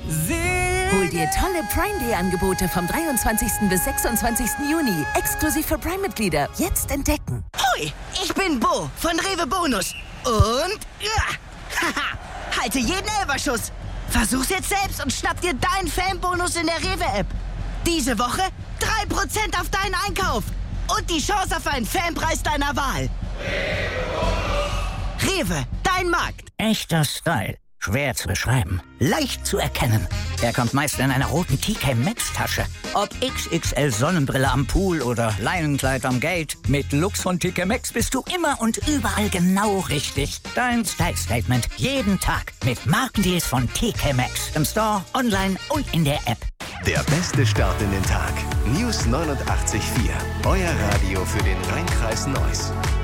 Hol dir tolle Prime Day Angebote vom 23. bis 26. Juni. Exklusiv für Prime-Mitglieder. Jetzt entdecken. Hoi, ich bin Bo von Rewe Bonus. Und halte jeden Elberschuss. Versuch's jetzt selbst und schnapp dir deinen Fanbonus in der Rewe-App. Diese Woche 3% auf deinen Einkauf. Und die Chance auf einen Fanpreis deiner Wahl. Rewe, dein Markt. Echter Style. Schwer zu beschreiben. Leicht zu erkennen. Er kommt meist in einer roten TK Maxx Tasche. Ob XXL Sonnenbrille am Pool oder Leinenkleid am Gate. Mit Lux von TK Maxx bist du immer und überall genau richtig. Dein Style Statement. Jeden Tag. Mit Markendeals von TK Maxx. Im Store, online und in der App. Der beste Start in den Tag. News 89.4. Euer Radio für den Rhein-Kreis Neuss.